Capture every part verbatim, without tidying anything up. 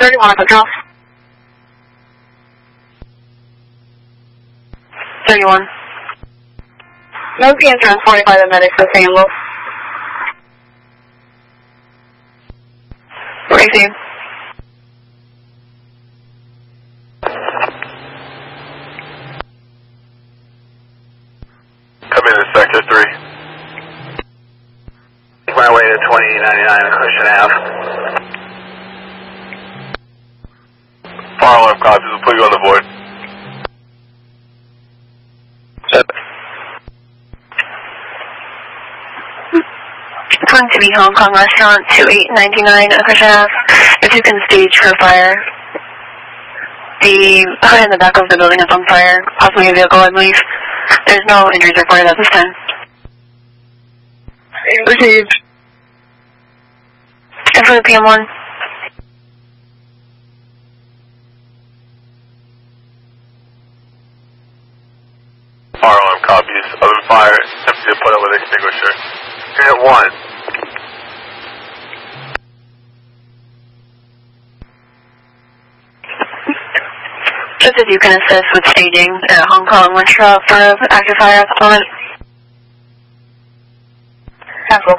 thirty-one, control. thirty-one. No P M turns forty-five, the medics with angle. Receive. Come in to sector three. Make my way to twenty ninety-nine Cushion Ave. Fire alarm copies, we'll put you on the board. Going to be Hong Kong Restaurant, twenty-eight ninety-nine Cushion Ave. If you can stage for fire. The hood in the back of the building is on fire, possibly a vehicle, I believe. There's no injuries reported at this time. Received. And for the P M one. Fire alarm copies. Open fire. Empty to put out with extinguisher. Unit one. Just if you can assist with staging at Hong Kong Restaurant for active fire at the moment. Cancel.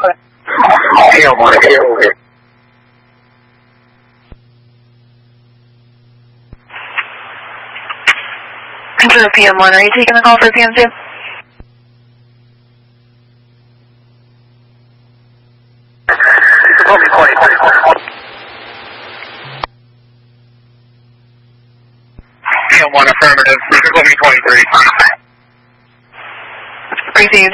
Control P M one, are you taking the call for P M two? P M one affirmative, twenty-three. Received.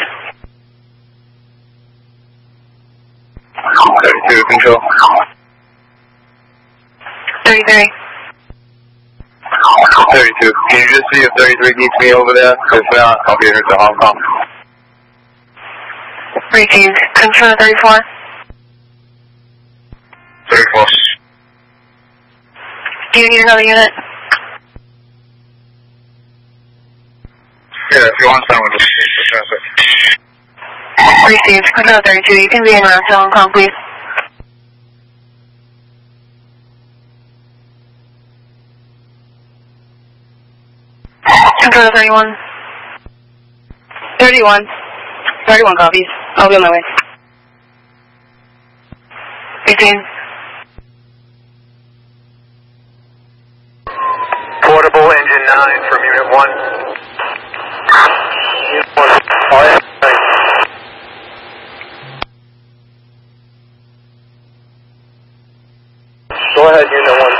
thirty-two, control. thirty-three. thirty-two, can you just see if thirty-three needs me over there? If not, I'll be here to Hong Kong. Received. Control thirty-four. thirty-four. Do you need another unit? Yeah, if you want someone to see for traffic. Received. Control thirty-two, you can be in around to Hong Kong, please. Control thirty-one. thirty-one. thirty-one copies. I'll be on my way. eighteen. Portable engine nine from unit one. Unit one. Fire. Go ahead, unit one.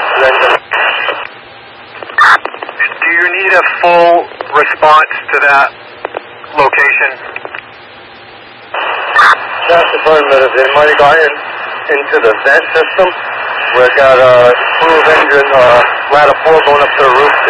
Do you need a full response to that location? That's affirmative. They might have gotten into the vent system. We've got a crew of engine, uh, ladder four going up to the roof.